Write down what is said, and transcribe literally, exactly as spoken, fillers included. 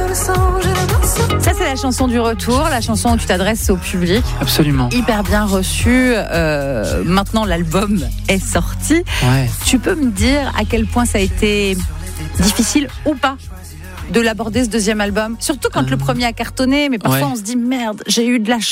Ça, c'est la chanson du retour, la chanson où tu t'adresses au public. Absolument. Hyper bien reçue. Euh, maintenant, l'album est sorti. Ouais. Tu peux me dire à quel point ça a été difficile ou pas de l'aborder, ce deuxième album? Surtout quand euh... le premier a cartonné, mais parfois ouais. on se dit merde, j'ai eu de la chance.